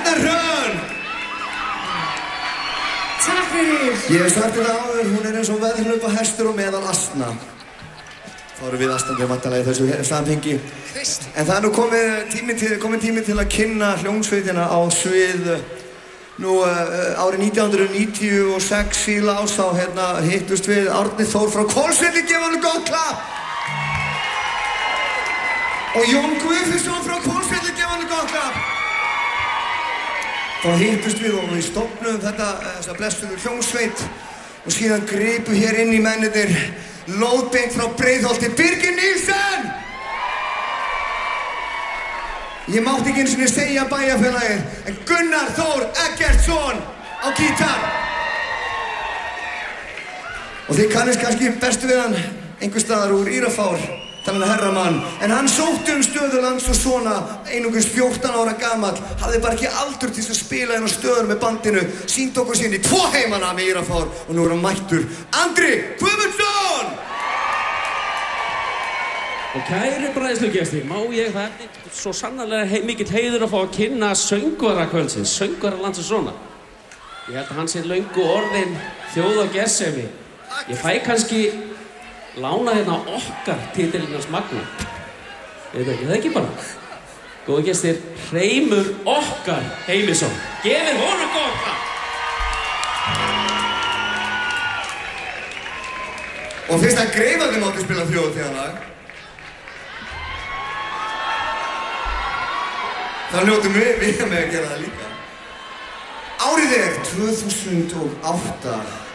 Erna Hrönn! Takk fyrir! Ég hef sagt þetta áður, hún eins og veðhlaupa hestur og meðal asna. Þá erum við astandir vantanlega í þessu samhengi. En það er nú komin tími til að kynna hljómsveitina á svið. Nú árið 1996 síðla ás þá hittust við Árni Þór frá Hvolsvelli, gefa hann gott klapp! Og Jón Guðfinnsson frá Hvolsvelli, gefa hann gott klapp! Þá hittust við og við stofnum þessa blessuðu hljómsveit og síðan gripu hér inn í mennirnir lóðbeint frá Breiðholti, Birgir Nílsen! Ég mátti ekki einu sinni segja bæjarfélagið, en Gunnar Þór Eggertsson á gítar. Og þið kannist kannski bestu við hann einhvers staðar úr Írafár, þennan herramann. En hann sótti stöðu Lands og Svona, einungis 14 ára gamall, hafði bara ekki aldur til að spila hérna stöður með bandinu, sýndi okkur síðan í 2 heimana með Írafár og nú er hann mættur. Andri Guðmundsson! Og kæru bræðslugestir, má ég það svo sannarlega mikill heiður að fá að kynna söngvara kvöldsins, söngvara Lands og Svona. Ég held að hann sé löngu orðinn þjóð og gersemi. Ég fæ kannski lána hérna okkar titilinn hans Magna. Ég veit ekki, það ekki bara. Góðu gestir, Hreimur Okkar Heimisson. Gefið honum góð klapp! Og fyrst að Greifarnir mátti spila þjóðhátíðarlag, þá hljótum við með að gera það líka. Árið er 2008.